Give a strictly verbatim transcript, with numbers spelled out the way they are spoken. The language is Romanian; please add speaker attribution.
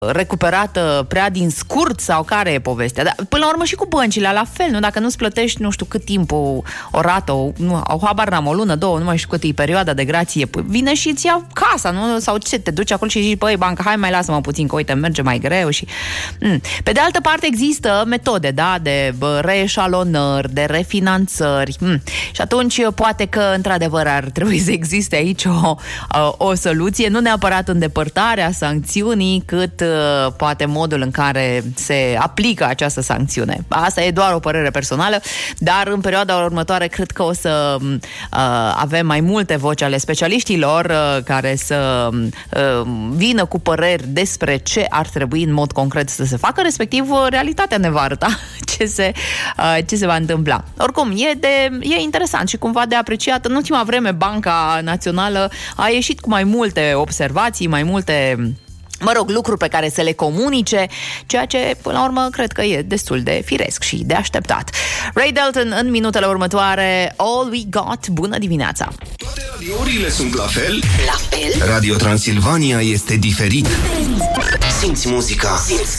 Speaker 1: recuperată prea din scurt sau care e povestea? Dar, până la urmă și cu băncile, la fel, nu? Dacă nu-ți plătești, nu știu cât timp, o, o rată, o, nu, o habar n-am, o lună, două, nu mai știu cât e perioada de grație, vine și îți ia casa, nu? Sau ce, te duci acolo și zici, băi, banca, hai mai lasă-mă puțin, că uite, merge mai greu și... Mm. Pe de altă parte există metode, da, de reeșalonări, de refinanțări. Mm. Și atunci poate că, într-adevăr, ar trebui să existe aici o, o soluție, nu neapărat îndepărtarea sancțiunii, cât poate modul în care se aplică această sancțiune. Asta e doar o părere personală, dar în perioada următoare cred că o să uh, avem mai multe voci ale specialiștilor uh, care să uh, vină cu păreri despre ce ar trebui în mod concret să se facă, respectiv realitatea ne va arăta ce se, uh, ce se va întâmpla. Oricum, e, de, e interesant și cumva de apreciat. În ultima vreme, Banca Națională a ieșit cu mai multe observații, mai multe... mă rog, lucruri pe care să le comunice, ceea ce, până la urmă, cred că e destul de firesc și de așteptat. Ray Dalton în minutele următoare, All We Got. Bună dimineața!
Speaker 2: Toate radiourile sunt la fel?
Speaker 3: La fel?
Speaker 2: Radio Transilvania este diferit. Simți muzica, simți